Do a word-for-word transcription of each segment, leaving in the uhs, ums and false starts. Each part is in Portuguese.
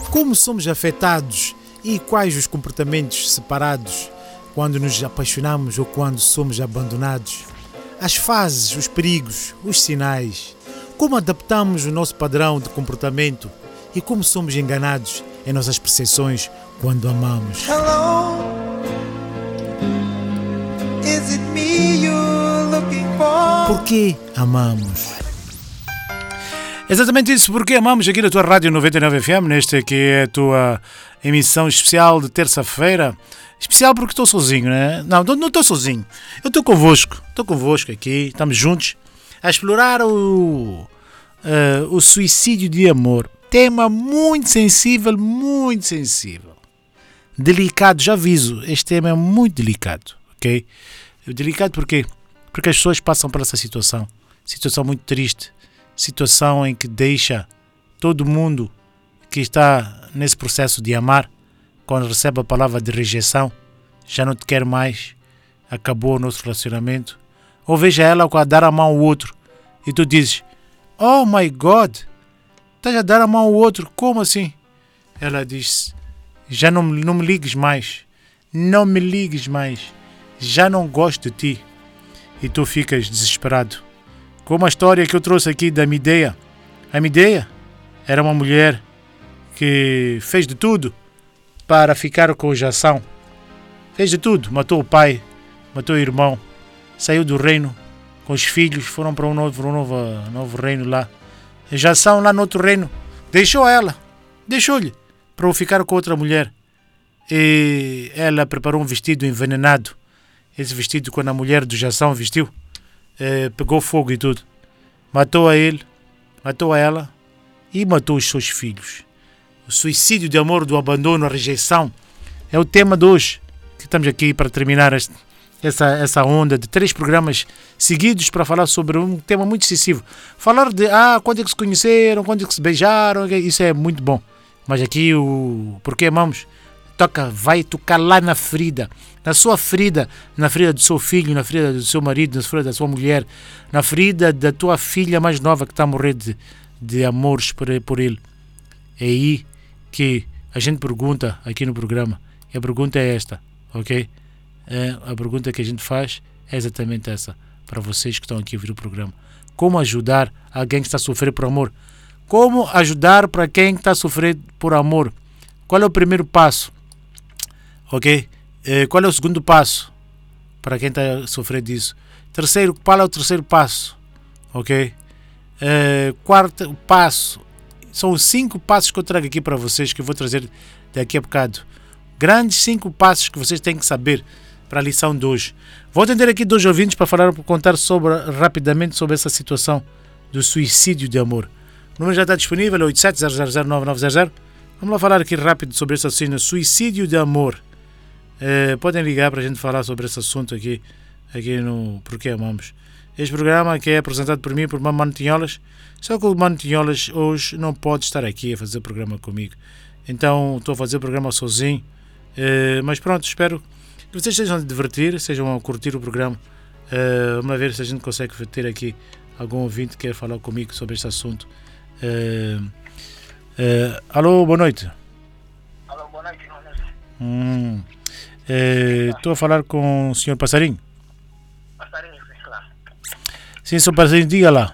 Como somos afetados e quais os comportamentos separados quando nos apaixonamos ou quando somos abandonados? As fases, os perigos, os sinais. Como adaptamos o nosso padrão de comportamento e como somos enganados em nossas percepções quando amamos. Hello, is it me you're looking for? Por que amamos? Exatamente isso, porque amamos aqui na tua Rádio noventa e nove F M, nesta que é a tua emissão especial de terça-feira. Especial porque estou sozinho, né? Não, não estou sozinho. Eu estou convosco, estou convosco aqui, estamos juntos a explorar o, uh, o suicídio de amor. Tema muito sensível, muito sensível. Delicado, já aviso, este tema é muito delicado, ok? Delicado por quê? Porque as pessoas passam por essa situação. Situação muito triste. Situação em que deixa todo mundo que está nesse processo de amar, quando recebe a palavra de rejeição, já não te quer mais, acabou o nosso relacionamento. Ou veja ela a dar a mão ao outro e tu dizes, oh my God, estás a dar a mão ao outro, como assim? Ela diz, já não, não me ligues mais, não me ligues mais, já não gosto de ti. E tu ficas desesperado. Como a história que eu trouxe aqui da Mideia. A Mideia era uma mulher que fez de tudo para ficar com o Jação. Fez de tudo. Matou o pai, matou o irmão, saiu do reino com os filhos, foram para um novo, um novo, um novo reino lá. O Jação lá no outro reino deixou ela, deixou-lhe para ficar com outra mulher. E ela preparou um vestido envenenado. Esse vestido, quando a mulher do Jação vestiu, Eh, pegou fogo e tudo, matou a ele, matou a ela e matou os seus filhos. O suicídio de amor, do abandono, a rejeição é o tema de hoje, que estamos aqui para terminar este, essa, essa onda de três programas seguidos para falar sobre um tema muito decisivo. Falar de ah, quando é que se conheceram, quando é que se beijaram, isso é muito bom, mas aqui o Porque Amamos toca, vai tocar lá na ferida, na sua ferida, na ferida do seu filho, na ferida do seu marido, na ferida da sua mulher, na ferida da tua filha mais nova que está a morrer de, de amores por, por ele. É aí que a gente pergunta aqui no programa, e a pergunta é esta, ok? É, a pergunta que a gente faz é exatamente essa, para vocês que estão aqui a ouvir o programa. Como ajudar alguém que está a sofrer por amor? Como ajudar para quem está a sofrer por amor? Qual é o primeiro passo? Ok? Eh, qual é o segundo passo para quem está a sofrer disso? Terceiro, qual é o terceiro passo? Ok? Eh, quarto passo. São os cinco passos que eu trago aqui para vocês, que eu vou trazer daqui a bocado. Grandes cinco passos que vocês têm que saber para a lição de hoje. Vou atender aqui dois ouvintes para falar, para contar sobre, rapidamente sobre essa situação do suicídio de amor. O número já está disponível, oito sete zero zero zero nove nove zero zero. Vamos lá falar aqui rápido sobre esse assunto, suicídio de amor. Uh, podem ligar para a gente falar sobre esse assunto aqui, aqui no Porque Amamos. Este programa que é apresentado por mim, por Mano Tinholas, só que o Mano Tinholas hoje não pode estar aqui a fazer o programa comigo. Então estou a fazer o programa sozinho, uh, mas pronto, espero que vocês estejam a divertir, estejam a curtir o programa. Uh, vamos ver se a gente consegue ter aqui algum ouvinte que quer falar comigo sobre este assunto. Uh, uh, alô, boa noite. Alô, boa noite. Hum. Estou uh, a falar com o senhor Passarinho. Passarinho, sim, claro. Sim, senhor Passarinho, diga lá.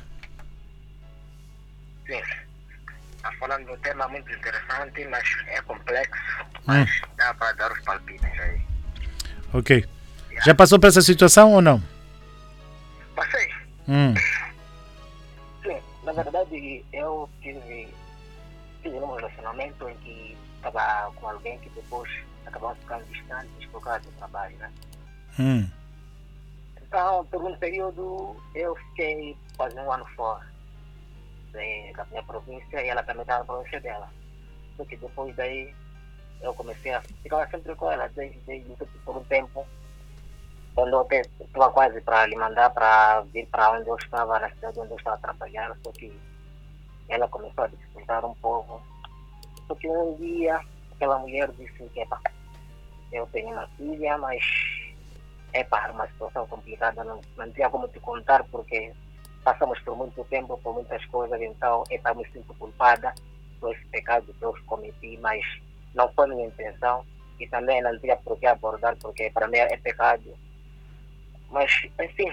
Sim, está falando de um tema muito interessante, mas é complexo, mas hum. dá para dar os palpites aí. Ok. Yeah. Já passou por essa situação ou não? Passei. Hum. Sim, na verdade eu tive, tive um relacionamento em que estava com alguém que depois acabamos ficando distantes por causa do trabalho, né? Hum. Então, por um período, eu fiquei quase um ano fora da minha província e ela também estava na província dela. Só que depois daí, eu comecei a ficar sempre com ela, desde, desde por um tempo. Quando eu estava quase para lhe mandar para vir para onde eu estava, na cidade onde eu estava trabalhando, só que ela começou a dificultar um pouco. Só que um dia, aquela mulher disse que, epa, eu tenho uma filha, mas é para uma situação complicada, não, não tinha como te contar porque passamos por muito tempo, por muitas coisas, então epa, eu me sinto culpada por esse pecado que eu cometi, mas não foi minha intenção e também não tinha por que abordar, porque para mim é pecado. Mas, assim,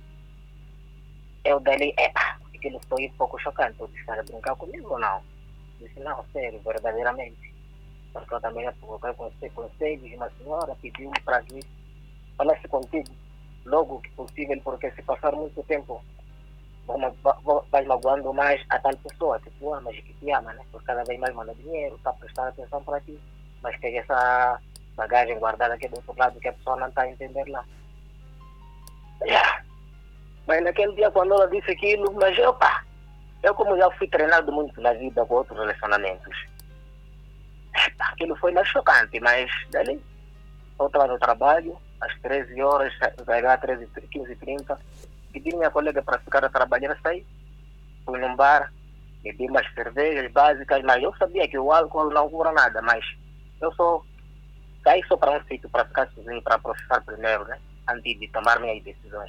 eu dali, epa, aquilo foi um pouco chocante. Eu disse, cara, brincar comigo ou não? Disse, não, sério, verdadeiramente. Porque eu também coloquei conselhos, uma senhora pediu-me para vir falasse contigo logo que possível, porque se passar muito tempo vais magoando mais a tal pessoa que tu amas e que te ama, né? Porque cada vez mais manda dinheiro, está a prestar atenção para ti, mas tem essa bagagem guardada aqui do outro lado que a pessoa não está a entender lá. Yeah. Mas naquele dia quando ela disse aquilo, mas eu, pá, eu como já fui treinado muito na vida com outros relacionamentos, aquilo foi mais chocante, mas dali eu estava no trabalho, às treze horas, às treze, quinze e trinta, pedi minha colega para ficar a trabalhar, saí, fui num bar, bebi umas cervejas básicas, mas eu sabia que o álcool não cura nada, mas eu só saí só para um sítio para ficar sozinho, para processar primeiro, né? Antes de tomar minhas decisões.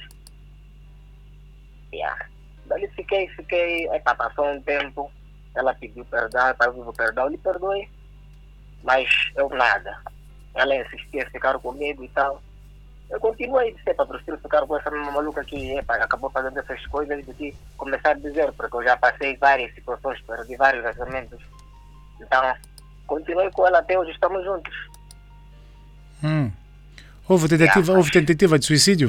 Yeah. Dali fiquei, fiquei, epa, passou um tempo, ela pediu perdão, pediu perdão, lhe perdoei, mas eu nada. Ela insistia em ficar comigo e tal. Eu continuei de ser patrocínio, ficar com essa maluca que epa, acabou fazendo essas coisas do que começar a dizer, porque eu já passei várias situações, perdi vários relacionamentos. Então, continuei com ela até hoje, estamos juntos. Hum. Houve tentativa, Yeah, houve tentativa de suicídio?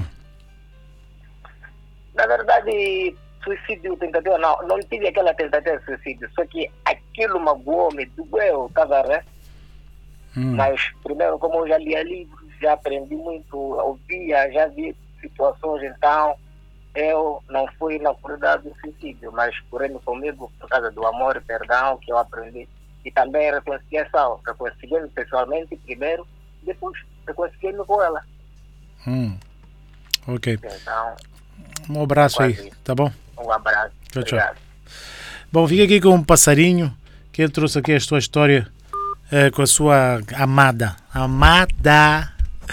Na verdade, suicídio, tentativa, não, não tive aquela tentativa de suicídio, só que aquilo magoou-me, doeu, estava, né? Hum. Mas, primeiro, como eu já lia livros, já aprendi muito, ouvia, já vi situações, então eu não fui na cuidado do suicídio, mas curei-me comigo por causa do amor e perdão que eu aprendi. E também reconciliação, reconciliei-me pessoalmente primeiro, depois reconciliei-me com ela. Hum. Ok. Então, um abraço aí, quase. Tá bom? Um abraço. Tchau, tchau. Obrigado. Bom, fica aqui com um passarinho que ele trouxe aqui a sua história eh, com a sua amada. Amada.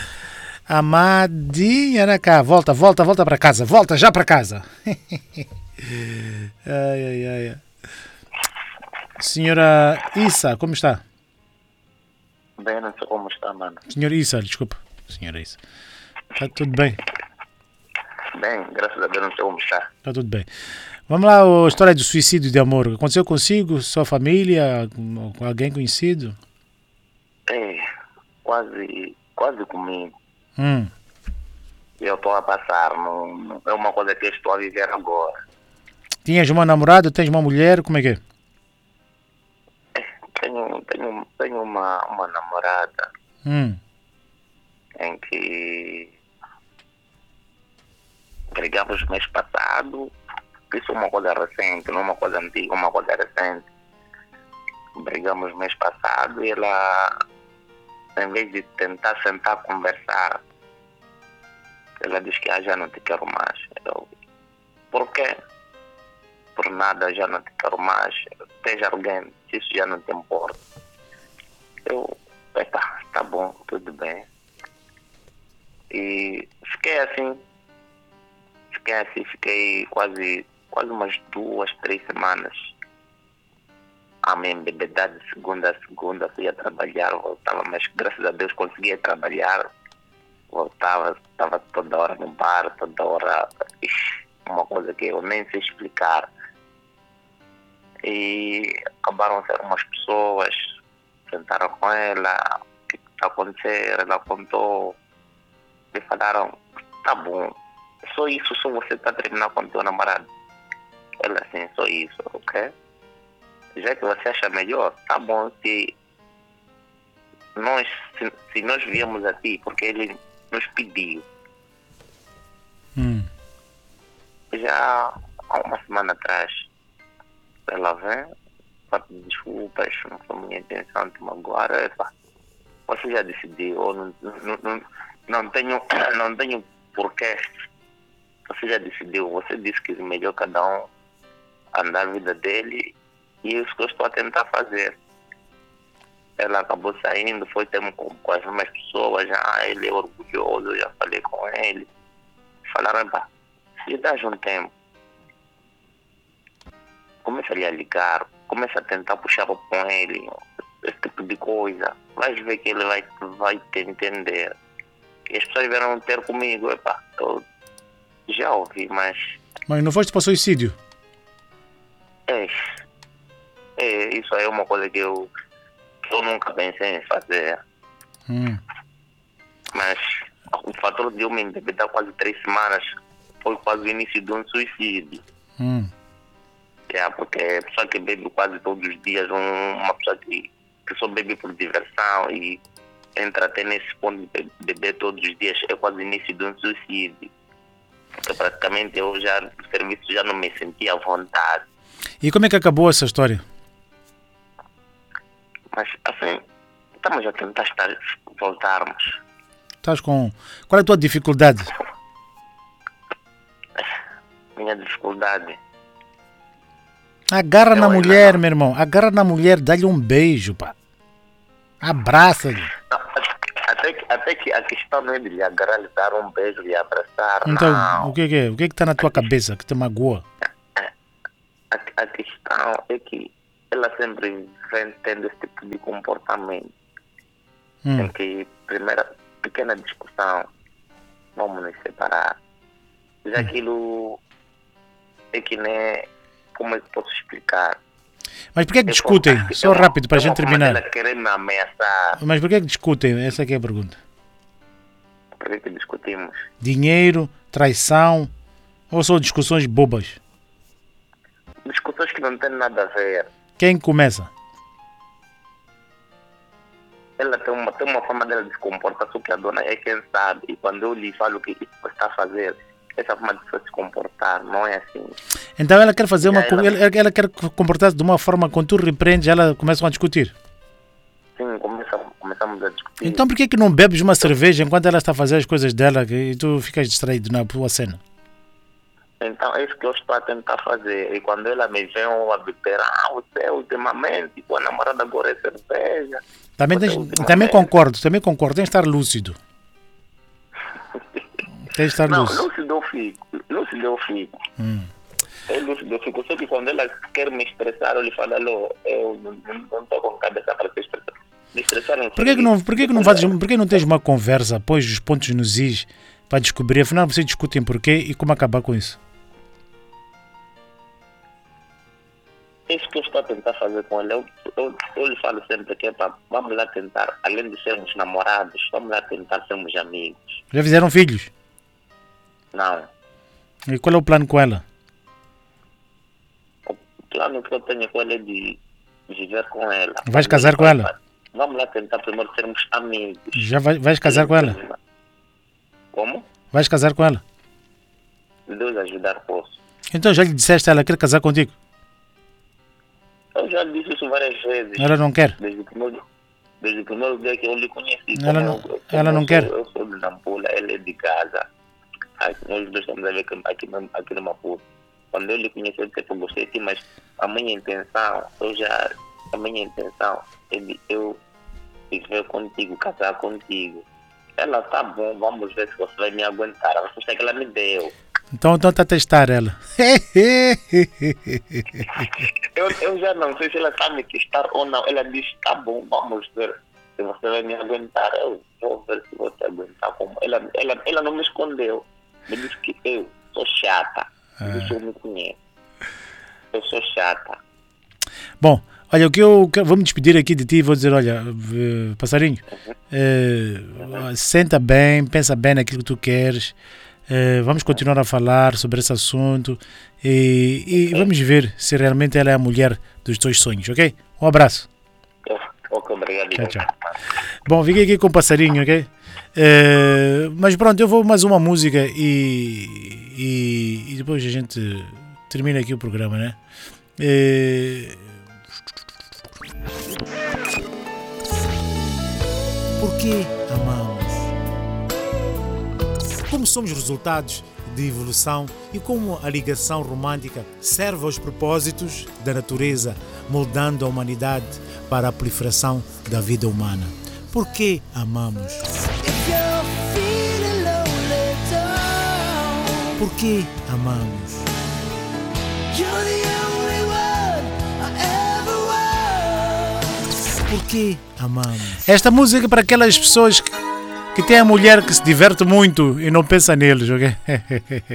Amadinha na cá. Volta, volta, volta para casa. Volta já para casa. ai, ai, ai. Senhora Issa, como está? Bem, não sei como está, mano. Senhora Issa, desculpa. Senhora Issa. Está tudo bem? Bem, graças a Deus não sei como está. Está tudo bem. Vamos lá, a história do suicídio de amor. Aconteceu consigo, sua família, com alguém conhecido? É, quase, quase comigo. Hum. Eu estou a passar, não, não é uma coisa que eu estou a viver agora. Tinhas uma namorada, tens uma mulher, como é que é? Tenho, tenho, tenho uma, uma namorada Hum. em que brigamos mês passado. Isso é uma coisa recente, não é uma coisa antiga, uma coisa recente. Brigamos mês passado e ela, em vez de tentar sentar conversar, ela diz que ah, já não te quero mais. Eu, por quê? Por nada, já não te quero mais. Tens alguém, isso já não te importa. Eu, epa, tá bom, tudo bem. E fiquei assim, fiquei assim, fiquei quase, quase umas duas, três semanas a me embebedar de segunda a segunda, fui a trabalhar, voltava, mas graças a Deus conseguia trabalhar, voltava, estava toda hora no bar, toda hora, ixi, uma coisa que eu nem sei explicar. E acabaram a ser umas pessoas, sentaram com ela, o que está acontecendo, ela contou, e falaram, tá bom, só isso, só você está terminando com o teu namorado. Ela assim, só isso, ok? Já que você acha melhor, tá bom, se nós, se, se nós viemos aqui, porque ele nos pediu. Hum. Já há uma semana atrás, ela vem, pede desculpas, não foi minha intenção de magoar. Epa, você já decidiu, não, não, não, não tenho, não tenho porquê. Você já decidiu, você disse que é melhor cada um andar a vida dele, e é isso que eu estou a tentar fazer. Ela acabou saindo, foi ter com, com as mesmas pessoas, já ele é orgulhoso, eu já falei com ele. Falaram, pá, se dás um tempo, começaria a ligar, começa a tentar puxar com ele, esse tipo de coisa, vais ver que ele vai, vai te entender. E as pessoas vieram ter comigo, epá, eu já ouvi, mas... Mas não foste para suicídio? É, é, isso aí é uma coisa que eu, que eu nunca pensei em fazer. Hum. Mas o fator de eu me embebedar quase três semanas foi quase o início de um suicídio. Hum. É, porque a pessoa que bebe quase todos os dias, um, uma pessoa que, que só bebe por diversão e entra até nesse ponto de beber todos os dias, é quase o início de um suicídio. Porque praticamente eu já, no serviço, já não me sentia à vontade. E como é que acabou essa história? Mas assim, estamos a tentar estar, voltarmos. Estás com... Qual é a tua dificuldade? Minha dificuldade. Agarra Eu na ainda mulher, não. meu irmão. Agarra na mulher, dá-lhe um beijo, pá. Abraça-lhe. Não, até, que, até que a questão não é de lhe agarrar, lhe dar um beijo, lhe abraçar. Então, não. o que que é? O que é que está na tua cabeça que te magoa? A, a questão é que ela sempre vem tendo esse tipo de comportamento. Hum. Em que, primeira pequena discussão, vamos nos separar. Já aquilo é que nem... Como é que posso explicar? Mas porquê que Eu discutem? vou- Só eu- rápido, para a eu gente vou como terminar. ela querer me ameaçar. Mas porquê que discutem? Essa é que é a pergunta. Por que que discutimos? Dinheiro, traição ou só discussões bobas? Discussões que não têm nada a ver. Quem começa? Ela tem uma, tem uma forma dela de se comportar, só que a dona é quem sabe. E quando eu lhe falo o que isso está a fazer, essa forma de se comportar não é assim. Então ela quer fazer uma... Já co- ela- Ela, ela quer comportar-se de uma forma, quando tu repreendes, ela começa a discutir. Sim, começa, começamos a discutir. Então por que que não bebes uma cerveja enquanto ela está a fazer as coisas dela e tu ficas distraído na tua cena? Então é isso que eu estou a tentar fazer. E quando ela me vê a beber, ah, você ultimamente, tua namorada agora é cerveja. Também, Você tens, ultimamente- também concordo, também concordo, tens de estar lúcido. Tens de estar Não, lúcido. lúcido eu fico. Lúcido eu fico. Hum. É lúcido eu fico. Só que quando ela quer me estressar, eu lhe falo, alô, eu não estou com cabeça para te estressar. Me estressar não Por que que não, por que que não, fazes, por que não tens uma conversa, pões os pontos nos is para descobrir, afinal vocês discutem porquê e como acabar com isso? É isso que eu estou a tentar fazer com ela. Eu, eu, eu lhe falo sempre que é para, vamos lá tentar, além de sermos namorados, vamos lá tentar sermos amigos. Já fizeram filhos? Não. E qual é o plano com ela? O plano que eu tenho com ela é de viver com ela. Vais casar com ela? Vamos lá tentar primeiro sermos amigos. Já vai, vais casar com ela? Como? Vais casar com ela? Se Deus ajudar, posso. Então já lhe disseste a ela, quer casar contigo? Eu já disse isso várias vezes. Ela não quer? Desde o primeiro, desde o primeiro dia que eu lhe conheci. Ela Como não- eu- como ela não eu quer? Sou, eu sou de Nampula, ela é de casa. Aí, nós dois estamos a ver aqui, aqui, no- aqui no Maputo. Quando eu lhe conheci, eu disse que eu gostei de ti, mas a minha intenção, eu já, a minha intenção é de eu viver contigo, casar contigo. Ela, tá bom, vamos ver se você vai me aguentar. A resposta que ela me deu. Então está a testar ela. Eu, eu já não sei se ela está a me testar ou não. Ela diz, tá bom, vamos ver se você vai me aguentar. Eu vou ver se você aguentar. Como. Ela, ela, ela não me escondeu. Me disse que eu sou chata. Isso eu me conheço. Eu sou chata. Bom, olha, o que eu quero- vou me despedir aqui de ti e vou dizer, olha, eh, passarinho, eh, senta bem, pensa bem naquilo que tu queres, eh, vamos continuar a falar sobre esse assunto e, e vamos ver se realmente ela é a mulher dos teus sonhos, ok? Um abraço. Eu, ok, obrigado. Tchau, tchau. Bom, fiquei aqui com o passarinho, ok? Eh, mas pronto, eu vou mais uma música e, e, e depois a gente termina aqui o programa, né? Eh, Por que amamos? Como somos resultados de evolução e como a ligação romântica serve aos propósitos da natureza, moldando a humanidade para a proliferação da vida humana. Por que amamos? If you're feeling lonely, don't. Por que amamos? You're the only one I ever Porque amamos. Esta música é para aquelas pessoas que, que têm a mulher que se diverte muito e não pensa neles, ok?